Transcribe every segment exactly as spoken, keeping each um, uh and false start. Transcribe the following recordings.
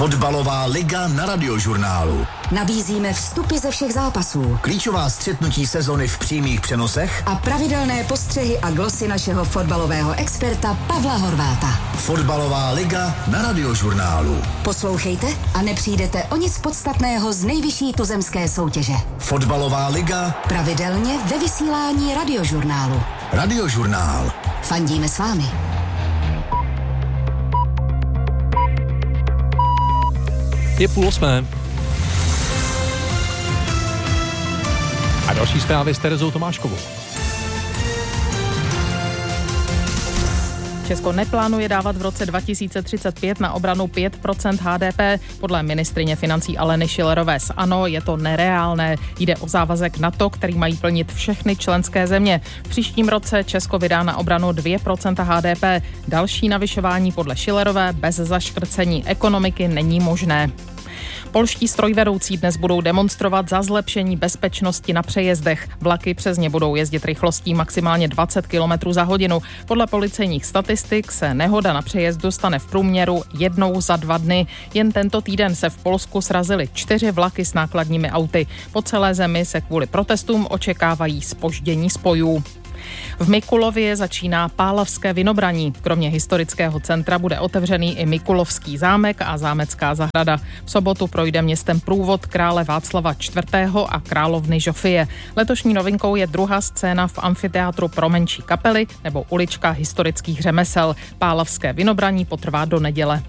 Fotbalová liga na Radiožurnálu. Nabízíme vstupy ze všech zápasů, Klíčová střetnutí sezony v přímých přenosech a pravidelné postřehy a glosy našeho fotbalového experta Pavla Horváta. Fotbalová liga na Radiožurnálu. Poslouchejte a nepřijdete o nic podstatného z nejvyšší tuzemské soutěže. Fotbalová liga pravidelně ve vysílání Radiožurnálu. Radiožurnál. Fandíme s vámi. Je půl osmé. A další zprávy s Terezou Tomáškovou. Česko neplánuje dávat v roce dva tisíce třicet pět na obranu pět procent H D P. Podle ministryně financí Aleny Schillerové z ANO je to nereálné. Jde o závazek NATO, který mají plnit všechny členské země. V příštím roce Česko vydá na obranu dvě procenta H D P. Další navyšování podle Schillerové bez zaškrcení ekonomiky není možné. Polští strojvedoucí dnes budou demonstrovat za zlepšení bezpečnosti na přejezdech. Vlaky přes ně budou jezdit rychlostí maximálně dvacet kilometrů za hodinu. Podle policejních statistik se nehoda na přejezdu stane v průměru jednou za dva dny. Jen tento týden se v Polsku srazily čtyři vlaky s nákladními auty. Po celé zemi se kvůli protestům očekávají zpoždění spojů. V Mikulově začíná Pálavské vinobraní. Kromě historického centra bude otevřený i Mikulovský zámek a zámecká zahrada. V sobotu projde městem průvod krále Václava čtvrtého a královny Žofie. Letošní novinkou je druhá scéna v amfiteátru pro menší kapely nebo ulička historických řemesel. Pálavské vinobraní potrvá do neděle.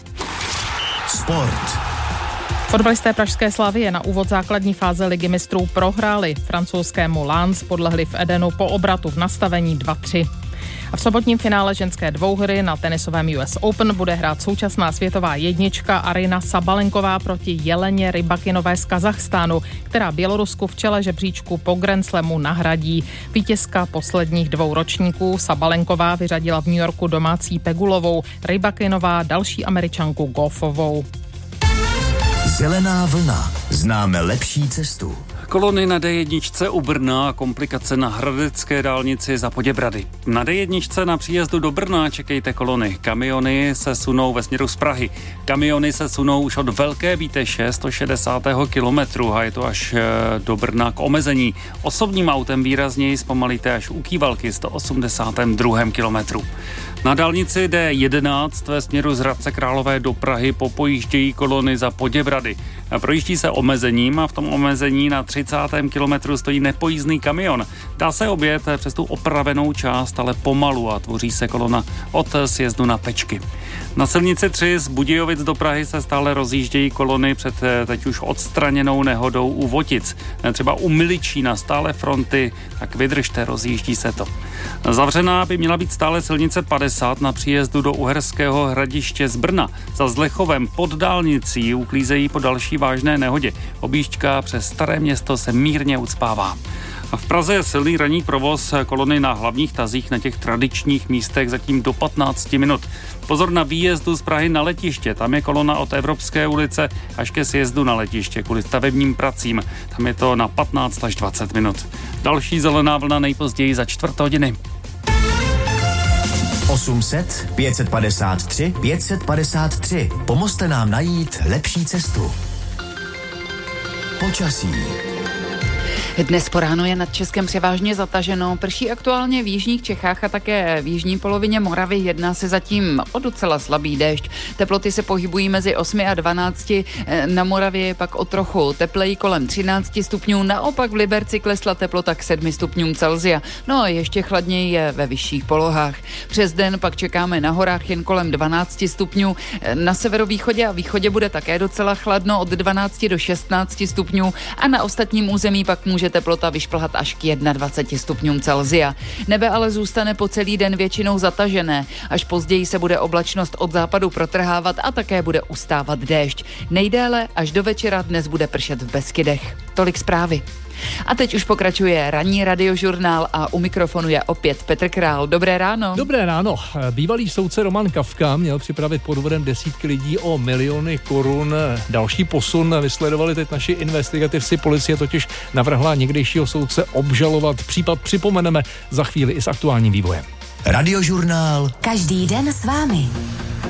Sport. Fotbalisté pražské Slavie na úvod základní fáze ligy mistrů prohráli. Francouzskému Lens podlehli v Edenu po obratu v nastavení dva tři. A v sobotním finále ženské dvouhry na tenisovém U S Open bude hrát současná světová jednička Aryna Sabalenková proti Jeleně Rybakinové z Kazachstánu, která Bělorusku v čele žebříčku po Grand Slamu nahradí. Vítězka posledních dvou ročníků Sabalenková vyřadila v New Yorku domácí Pegulovou, Rybakinová další Američanku Goffovou. Zelená vlna. Známe lepší cestu. Kolony na D jedna u Brna a komplikace na hradecké dálnici za Poděbrady. Na D jedna na příjezdu do Brna čekejte kolony. Kamiony se sunou ve směru z Prahy. Kamiony se sunou už od Velké Bíteše sto šedesát kilometru a je to až do Brna k omezení. Osobním autem výrazněji zpomalíte až u Kývalky sto osmdesát dva kilometru. Na dálnici D jedenáct ve směru z Hradce Králové do Prahy popojíždějí kolony za Poděbrady. Projíždí se omezením a v tom omezení na třicátém kilometru stojí nepojízdný kamion. Dá se objet přes tu opravenou část, ale pomalu a tvoří se kolona od sjezdu na Pečky. Na silnici tři z Budějovic do Prahy se stále rozjíždějí kolony před teď už odstraněnou nehodou u Votic. Třeba u Miličína stále fronty, tak vydržte, rozjíždí se to. Zavřená by měla být stále silnice padesát na příjezdu do Uherského Hradiště z Brna. Za Zlechovem pod dálnicí uklízejí po další vážné nehodě. Objížďka přes Staré Město se mírně ucpává. V Praze je silný ranní provoz, kolony na hlavních tazích na těch tradičních místech zatím do patnáct minut. Pozor na výjezdu z Prahy na letiště, tam je kolona od Evropské ulice až ke sjezdu na letiště kvůli stavebním pracím. Tam je to na patnáct až dvacet minut. Další zelená vlna nejpozději za čtvrt hodiny. osm set, pět set padesát tři, pět set padesát tři. Pomozte nám najít lepší cestu. Počasí. Dnes po ráno je nad Českem převážně zataženo, prší aktuálně v jižních Čechách a také v jižní polovině Moravy. Jedná se zatím o docela slabý déšť. Teploty se pohybují mezi osmi a dvanácti, na Moravě je pak o trochu tepleji kolem třinácti stupňů, naopak v Liberci klesla teplota k sedmi stupňům Celsia. No a ještě chladněji je ve vyšších polohách. Přes den pak čekáme na horách jen kolem dvanácti stupňů, na severovýchodě a východě bude také docela chladno od dvanácti do šestnácti stupňů a na ostatním území pak může teplota vyšplhat až k dvaceti jedné stupňům Celsia. Nebe ale zůstane po celý den většinou zatažené. Až později se bude oblačnost od západu protrhávat a také bude ustávat déšť. Nejdéle až do večera dnes bude pršet v Beskydech. Tolik zprávy. A teď už pokračuje ranní radiožurnál a u mikrofonu je opět Petr Král. Dobré ráno. Dobré ráno. Bývalý soudce Roman Kafka měl připravit podvodem desítky lidí o miliony korun. Další posun vysledovali teď naši investigativci. Policie totiž navrhla někdejšího soudce obžalovat. Případ připomeneme za chvíli i s aktuálním vývojem. Radiožurnál. Každý den s vámi.